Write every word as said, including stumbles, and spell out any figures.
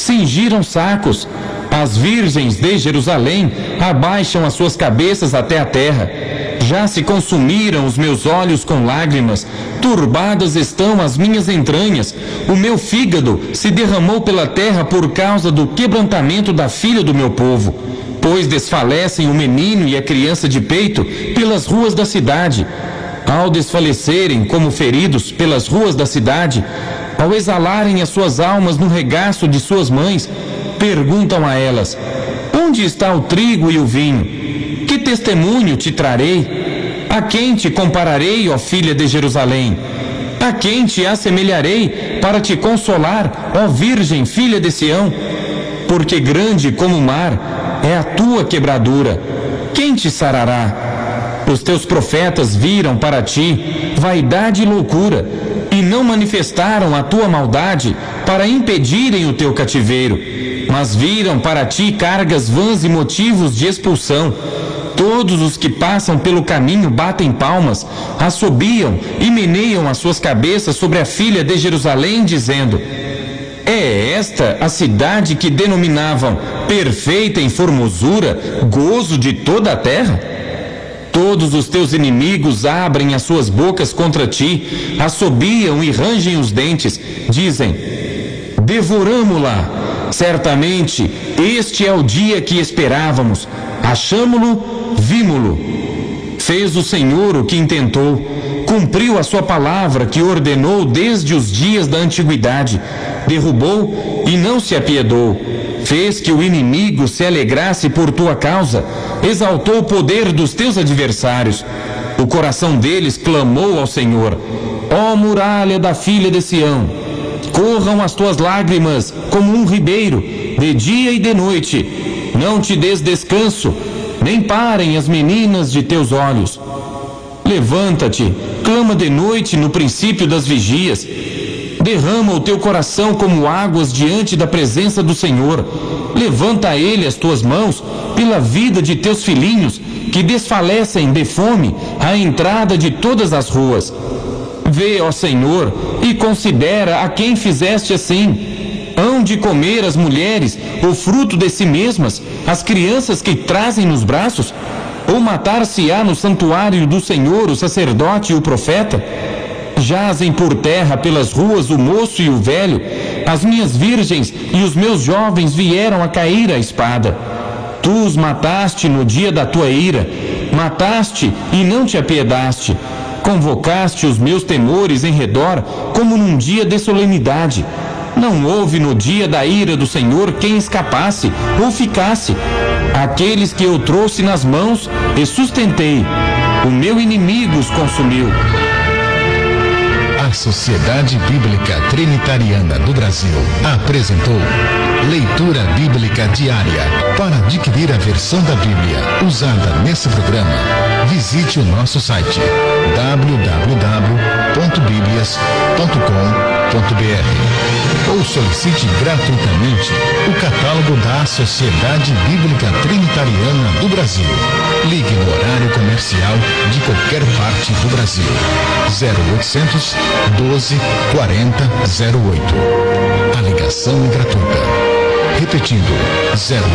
cingiram sacos. As virgens de Jerusalém abaixam as suas cabeças até a terra. Já se consumiram os meus olhos com lágrimas, turbadas estão as minhas entranhas. O meu fígado se derramou pela terra por causa do quebrantamento da filha do meu povo. Pois desfalecem o menino e a criança de peito pelas ruas da cidade. Ao desfalecerem como feridos pelas ruas da cidade, ao exalarem as suas almas no regaço de suas mães, perguntam a elas: onde está o trigo e o vinho? Que testemunho te trarei? A quem te compararei, ó filha de Jerusalém? A quem te assemelharei para te consolar, ó virgem filha de Sião? Porque grande como o mar é a tua quebradura. Quem te sarará? Os teus profetas viram para ti vaidade e loucura, e não manifestaram a tua maldade para impedirem o teu cativeiro, mas viram para ti cargas vãs e motivos de expulsão. Todos os que passam pelo caminho batem palmas, assobiam e meneiam as suas cabeças sobre a filha de Jerusalém, dizendo: é esta a cidade que denominavam perfeita em formosura, gozo de toda a terra? Todos os teus inimigos abrem as suas bocas contra ti, assobiam e rangem os dentes, dizem: devoramo-la. Certamente este é o dia que esperávamos, achamo-lo, vimo-lo. Fez o Senhor o que intentou, cumpriu a sua palavra que ordenou desde os dias da antiguidade, derrubou e não se apiedou. Fez que o inimigo se alegrasse por tua causa, exaltou o poder dos teus adversários. O coração deles clamou ao Senhor: ó muralha da filha de Sião, corram as tuas lágrimas como um ribeiro, de dia e de noite. Não te des descanso, nem parem as meninas de teus olhos. Levanta-te, clama de noite no princípio das vigias. Derrama o teu coração como águas diante da presença do Senhor. Levanta a Ele as tuas mãos pela vida de teus filhinhos, que desfalecem de fome à entrada de todas as ruas. Vê, ó Senhor, e considera a quem fizeste assim. Hão de comer as mulheres o fruto de si mesmas, as crianças que trazem nos braços? Ou matar-se-á no santuário do Senhor o sacerdote e o profeta? Jazem por terra pelas ruas o moço e o velho, as minhas virgens e os meus jovens vieram a cair à espada. Tu os mataste no dia da tua ira, mataste e não te apiedaste. Convocaste os meus temores em redor, como num dia de solenidade. Não houve no dia da ira do Senhor quem escapasse ou ficasse. Aqueles que eu trouxe nas mãos e sustentei, o meu inimigo os consumiu. A Sociedade Bíblica Trinitariana do Brasil apresentou Leitura Bíblica Diária. Para adquirir a versão da Bíblia usada nesse programa, visite o nosso site w w w ponto biblias ponto com ponto b r ou solicite gratuitamente o catálogo da Sociedade Bíblica Trinitariana do Brasil. Ligue no horário comercial de qualquer parte do Brasil. zero oitocentos, doze, quarenta, zero oito. A ligação é gratuita. Repetindo, zero